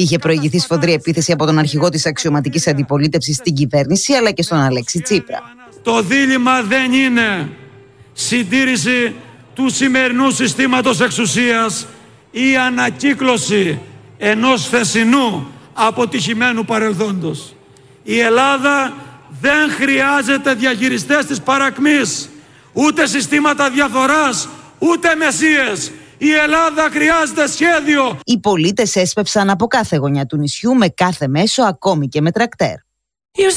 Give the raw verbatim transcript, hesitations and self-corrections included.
Είχε προηγηθεί σφοδρή επίθεση από τον αρχηγό της αξιωματικής αντιπολίτευσης στην κυβέρνηση, αλλά και στον Αλέξη Τσίπρα. Το δίλημμα δεν είναι συντήρηση του σημερινού συστήματος εξουσίας ή ανακύκλωση ενός θεσινού αποτυχημένου παρελθόντος. Η Ελλάδα δεν χρειάζεται διαχειριστές της παρακμής, ούτε συστήματα διαφθοράς, ούτε μεσίες. Η Ελλάδα χρειάζεται σχέδιο. Οι πολίτες έσπευσαν από κάθε γωνιά του νησιού με κάθε μέσο, ακόμη και με τρακτέρ.